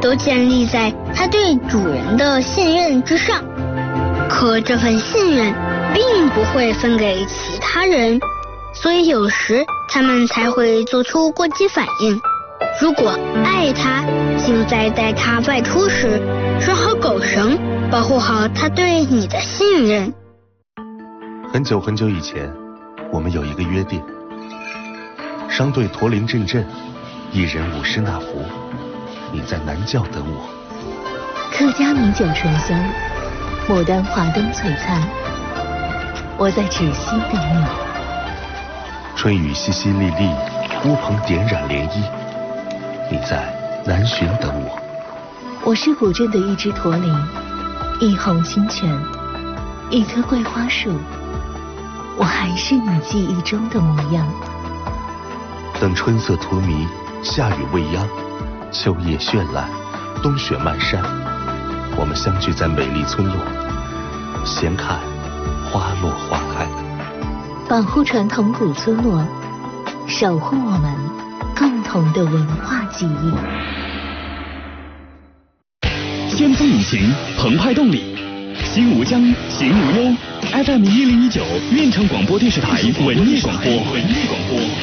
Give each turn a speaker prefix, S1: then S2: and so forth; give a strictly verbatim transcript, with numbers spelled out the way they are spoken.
S1: 都建立在它对主人的信任之上。可这份信任并不会分给其他人，所以有时它们才会做出过激反应。如果爱它，请在带它外出时拴好狗绳，保护好它对你的信任。
S2: 很久很久以前，我们有一个约定：商队驼铃阵阵，一人五十纳福。你在南教等我。
S3: 客家米酒醇香，牡丹华灯璀璨。我在芷溪等你。
S2: 春雨淅淅沥沥，乌篷点染涟漪。你在南浔等我。
S3: 我是古镇的一只驼铃，一泓清泉，一棵桂花树。我还是你记忆中的模样。
S2: 等春色荼蘼，夏雨未央，秋叶绚烂，冬雪漫山，我们相聚在美丽村落，闲看花落花开。
S3: 保护传统古村落，守护我们共同的文化记忆。
S4: 先锋引擎，澎湃动力，心无疆，行无忧。F M 一零一九，运城广播电视台文艺广播，文艺广播。